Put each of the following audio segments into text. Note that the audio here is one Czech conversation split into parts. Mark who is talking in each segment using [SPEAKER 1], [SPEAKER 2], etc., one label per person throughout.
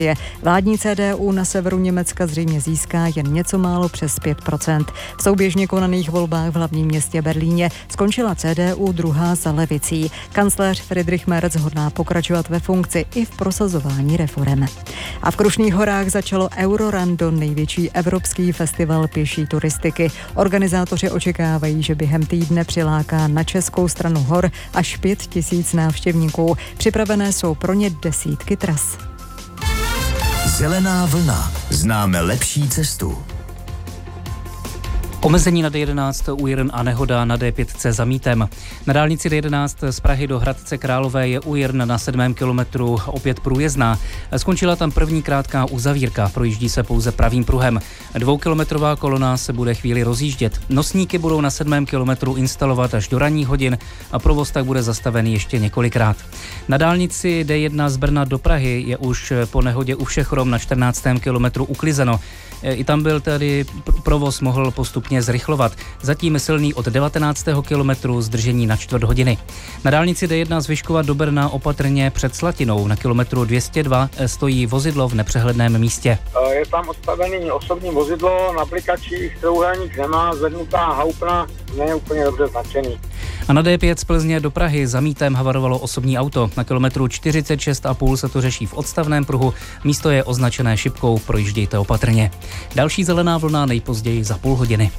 [SPEAKER 1] Vládní CDU na severu Německa zřejmě získá jen něco málo přes 5%. V souběžně konaných volbách v hlavním městě Berlíně skončila CDU druhá za levicí. Kancléř Friedrich Merz hodlá pokračovat ve funkci i v prosazování reforem. A v Krušných horách začalo Eurorando, největší evropský festival pěší turistiky. Organizátoři očekávají, že během týdne přiláká na českou stranu hor až 5 000 návštěvníků. Připravené jsou pro ně desítky tras.
[SPEAKER 2] Zelená vlna. Známe lepší cestu.
[SPEAKER 3] Omezení na D11 újrn a nehoda na D5 za Mítem. Na dálnici D11 z Prahy do Hradce Králové je újrn na 7. kilometru opět průjezdná. Skončila tam první krátká uzavírka, projíždí se pouze pravým pruhem. 2kilometrová kolona se bude chvíli rozjíždět. Nosníky budou na 7. kilometru instalovat až do ranních hodin a provoz tak bude zastavený ještě několikrát. Na dálnici D1 z Brna do Prahy je už po nehodě u Všechrom na 14. kilometru uklizeno. I tam byl tedy provoz mohl postupně zrychlovat. Zatím silný od 19. kilometru, zdržení na 4 hodiny. Na dálnici D1 z Vyškova do Brna opatrně před Slatinou na kilometru 202 stojí vozidlo v nepřehledném místě.
[SPEAKER 4] Je tam odstavený osobní vozidlo, na blikačích trojúhelník nemá, zvednutá haupna, není úplně dobře značený.
[SPEAKER 3] A na D5 z Plzně do Prahy za Mítem havarovalo osobní auto. Na kilometru 46,5 se to řeší v odstavném pruhu. Místo je označené šipkou, projíždějte opatrně. Další zelená vlna nejpozději za půl hodiny.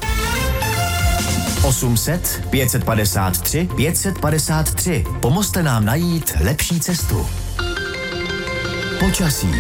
[SPEAKER 2] 800 553 553. Pomozte nám najít lepší cestu. Počasí.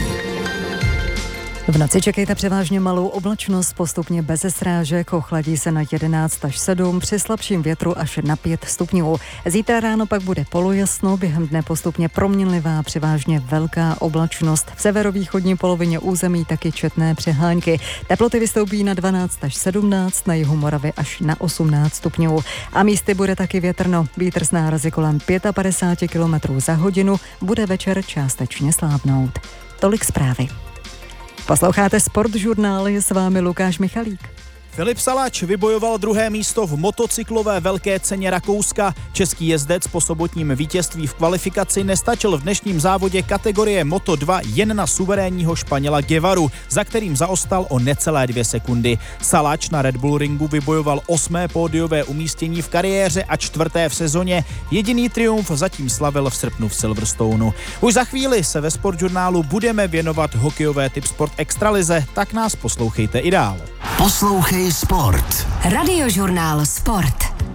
[SPEAKER 1] V noci čekejte převážně malou oblačnost, postupně bez srážek, ochladí se na 11 až 7, při slabším větru až na 5 stupňů. Zítra ráno pak bude polojasno, během dne postupně proměnlivá, převážně velká oblačnost. V severovýchodní polovině území taky četné přehánky. Teploty vystoupí na 12 až 17, na jihu Moravy až na 18 stupňů. A místy bude taky větrno. Vítr s nárazy kolem 55 km za hodinu bude večer částečně slábnout. Tolik zprávy. Posloucháte Sportžurnál, je s vámi Lukáš Michalík.
[SPEAKER 5] Filip Salač vybojoval 2. místo v motocyklové velké ceně Rakouska. Český jezdec po sobotním vítězství v kvalifikaci nestačil v dnešním závodě kategorie Moto2 jen na suverénního Španěla Guevaru, za kterým zaostal o necelé 2 sekundy. Salač na Red Bull Ringu vybojoval 8. pódiové umístění v kariéře a 4. v sezóně. Jediný triumf zatím slavil v srpnu v Silverstoneu. Už za chvíli se ve Sportžurnálu budeme věnovat hokejové Tip Sport Extralize, tak nás poslouchejte i dál.
[SPEAKER 2] Poslouchej Sport.
[SPEAKER 6] Radiožurnál Sport.